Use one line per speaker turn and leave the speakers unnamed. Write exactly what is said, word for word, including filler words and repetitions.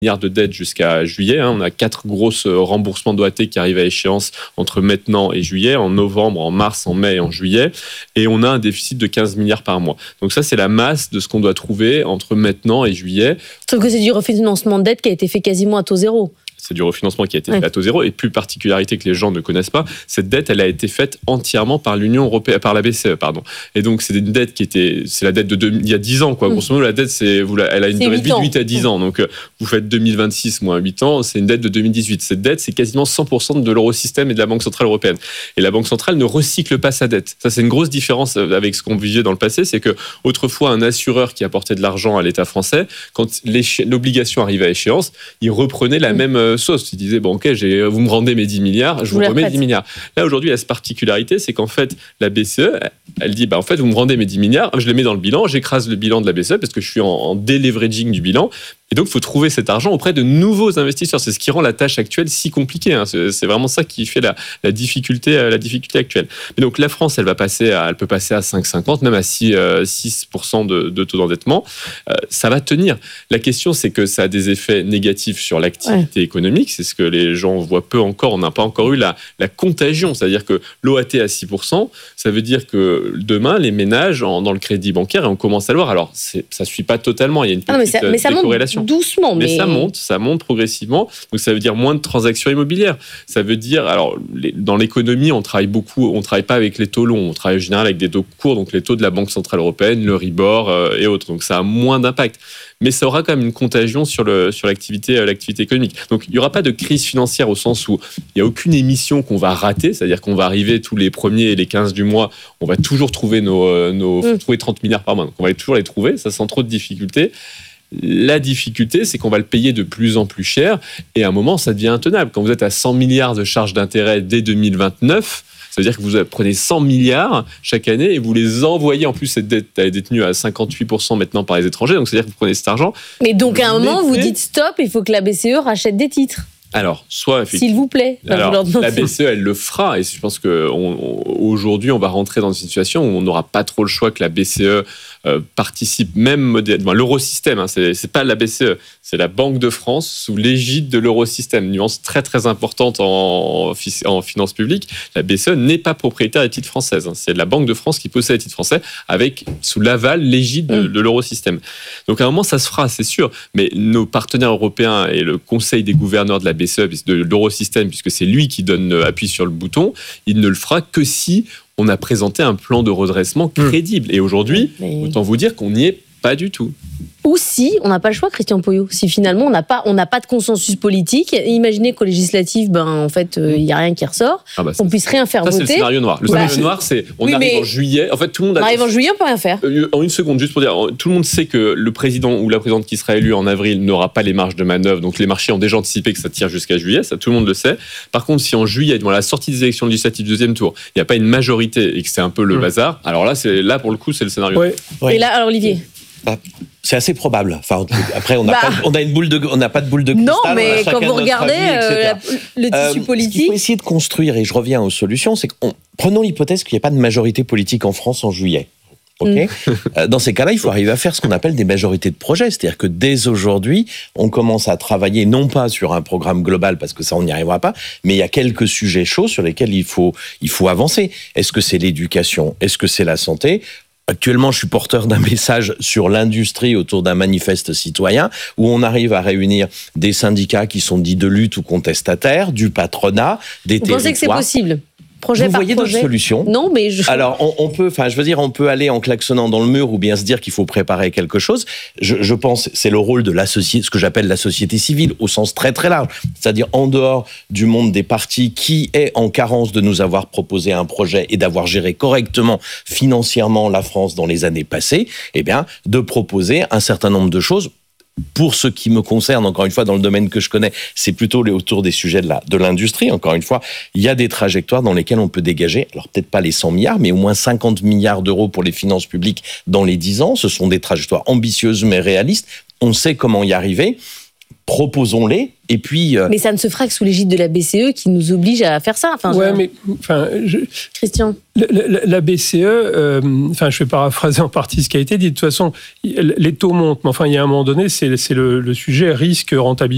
milliards de dettes jusqu'à juillet. Hein. On a quatre grosses remboursements d'O A T qui arrivent à échéance entre maintenant et juillet, en novembre, en mars, en mai et en juillet. Et on a un déficit de quinze milliards par mois. Donc ça, c'est la masse de ce qu'on doit trouver entre maintenant et juillet.
Sauf que c'est du refinancement de dette qui a été fait quasiment à taux zéro.
C'est du refinancement qui a été fait à taux zéro. Et plus particularité que les gens ne connaissent pas, cette dette, elle a été faite entièrement par l'Union européenne, par la B C E, pardon. Et donc, c'est une dette qui était, c'est la dette de deux, il y a dix ans, quoi.
Mmh.
Grosso modo, la dette, c'est, vous, elle a une
c'est
durée de vie de huit à dix
mmh.
ans. Donc, vous faites deux mille vingt-six moins huit ans, c'est une dette de deux mille dix-huit. Cette dette, c'est quasiment cent pour cent de l'eurosystème et de la Banque Centrale Européenne. Et la Banque Centrale ne recycle pas sa dette. Ça, c'est une grosse différence avec ce qu'on vivait dans le passé. C'est que, autrefois, un assureur qui apportait de l'argent à l'État français, quand l'obligation arrivait à échéance, il reprenait la mmh. même sauce. Il disait, bon, ok, j'ai, vous me rendez mes dix milliards, je vous, vous remets dix milliards. Là, aujourd'hui, il y a cette particularité, c'est qu'en fait, la B C E, elle dit, bah, en fait, vous me rendez mes dix milliards, je les mets dans le bilan, j'écrase le bilan de la B C E parce que je suis en, en deleveraging du bilan. Et donc, il faut trouver cet argent auprès de nouveaux investisseurs. C'est ce qui rend la tâche actuelle si compliquée. Hein. C'est, c'est vraiment ça qui fait la, la, difficulté, la difficulté actuelle. Mais donc, la France, elle va passer à, elle peut passer à cinq virgule cinquante, même à six pour cent de, de taux d'endettement. Euh, ça va tenir. La question, c'est que ça a des effets négatifs sur l'activité ouais. économique. C'est ce que les gens voient peu encore. On n'a pas encore eu la, la contagion. C'est-à-dire que l'O A T à six pour cent, ça veut dire que demain, les ménages, en, dans le crédit bancaire, et on commence à le voir. Alors, c'est, ça ne suit pas totalement. Il y a une petite ah, mais ça, mais ça décorrélation.
Doucement, mais...
mais ça monte, ça monte progressivement. Donc ça veut dire moins de transactions immobilières. Ça veut dire, alors les, dans l'économie, on travaille beaucoup, on travaille pas avec les taux longs, on travaille en général avec des taux courts, donc les taux de la Banque Centrale Européenne, le Ribor euh, et autres. Donc ça a moins d'impact. Mais ça aura quand même une contagion sur, le, sur l'activité, euh, l'activité économique. Donc il n'y aura pas de crise financière au sens où il n'y a aucune émission qu'on va rater, c'est-à-dire qu'on va arriver tous les premiers et les quinze du mois, on va toujours trouver nos, euh, nos mmh. trouver trente milliards par mois. Donc on va toujours les trouver, ça sans trop de difficultés. La difficulté, c'est qu'on va le payer de plus en plus cher et à un moment, ça devient intenable. Quand vous êtes à cent milliards de charges d'intérêt dès deux mille vingt-neuf, ça veut dire que vous prenez cent milliards chaque année et vous les envoyez. En plus, cette dette est détenue à cinquante-huit pour cent maintenant par les étrangers, donc c'est-à-dire que vous prenez cet argent.
Mais donc à un moment, vous dites stop, il faut que la B C E rachète des titres.
Alors, soit effectivement.
S'il vous plaît.
Alors, la B C E, elle le fera. Et je pense qu'aujourd'hui, on, on va rentrer dans une situation où on n'aura pas trop le choix que la B C E euh, participe même modérément. L'eurosystème, hein, c'est, c'est pas la B C E, c'est la Banque de France sous l'égide de l'eurosystème. Une nuance très très importante en, en finances publiques. La B C E n'est pas propriétaire des titres françaises. Hein. C'est la Banque de France qui possède les titres français avec sous l'aval, l'égide de, de l'eurosystème. Donc à un moment, ça se fera, c'est sûr. Mais nos partenaires européens et le Conseil des gouverneurs de la B C E, de l'eurosystème, puisque c'est lui qui donne appui sur le bouton, il ne le fera que si on a présenté un plan de redressement crédible. Et aujourd'hui, Mais... autant vous dire qu'on n'y est pas du tout.
Ou si, on n'a pas le choix, Christian Poyot, si finalement on n'a pas, on n'a pas de consensus politique, imaginez qu'aux législatives, ben, en fait, il euh, n'y a rien qui ressort, ah bah on puisse rien faire
ça,
voter.
C'est le scénario noir. Le
bah,
scénario noir, c'est on oui, arrive en juillet. En fait, tout le monde a...
On arrive en juillet, on peut rien faire.
En une seconde, juste pour dire, tout le monde sait que le président ou la présidente qui sera élu en avril n'aura pas les marges de manœuvre, donc les marchés ont déjà anticipé que ça tire jusqu'à juillet, ça tout le monde le sait. Par contre, si en juillet, devant la sortie des élections législatives du deuxième tour, il n'y a pas une majorité et que c'est un peu le mmh. bazar, alors là, c'est, là, pour le coup, c'est le scénario
oui.
noir.
Oui.
Et là, alors Olivier
ah. C'est assez probable. Enfin, après, on n'a
bah,
pas, on a une boule de, on n'a pas de boule de cristal.
Non, mais quand vous regardez avis, euh, la, le tissu euh, politique,
ce qu'il faut essayer de construire, et je reviens aux solutions, c'est qu'on prenons l'hypothèse qu'il n'y ait pas de majorité politique en France en juillet. Okay. Mm. Dans ces cas-là, il faut arriver à faire ce qu'on appelle des majorités de projet. C'est-à-dire que dès aujourd'hui, on commence à travailler non pas sur un programme global, parce que ça, on n'y arrivera pas, mais il y a quelques sujets chauds sur lesquels il faut, il faut avancer. Est-ce que c'est l'éducation ? Est-ce que c'est la santé ? Actuellement, je suis porteur d'un message sur l'industrie autour d'un manifeste citoyen où on arrive à réunir des syndicats qui sont dits de lutte ou contestataires, du patronat, des
Vous
territoires.
Vous pensez que c'est possible ? Projet
Vous
par
voyez
projet.
d'autres solutions ?
Non, mais je...
Alors, on, on peut, enfin, je veux dire, on peut aller en klaxonnant dans le mur ou bien se dire qu'il faut préparer quelque chose. Je, je pense, c'est le rôle de la société, ce que j'appelle la société civile, au sens très très large, c'est-à-dire en dehors du monde des partis, qui est en carence de nous avoir proposé un projet et d'avoir géré correctement financièrement la France dans les années passées, eh bien, de proposer un certain nombre de choses. Pour ce qui me concerne, encore une fois, dans le domaine que je connais, c'est plutôt autour des sujets de, la, de l'industrie. Encore une fois, il y a des trajectoires dans lesquelles on peut dégager, alors peut-être pas les cent milliards, mais au moins cinquante milliards d'euros pour les finances publiques dans les dix ans. Ce sont des trajectoires ambitieuses mais réalistes. On sait comment y arriver. Proposons-les. Et puis, euh...
Mais ça ne se fera que sous l'égide de la B C E qui nous oblige à faire ça. Enfin,
ouais,
je...
mais enfin, je...
Christian.
La, la, la B C E, euh, enfin, je vais paraphraser en partie ce qui a été dit. De toute façon, les taux montent, mais enfin, il y a un moment donné, c'est, c'est le, le sujet risque-rentabilité.